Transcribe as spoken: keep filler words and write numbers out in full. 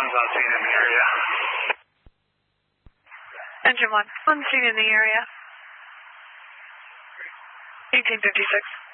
one's on scene in the area. Engine one, on scene in the area. eighteen fifty-six.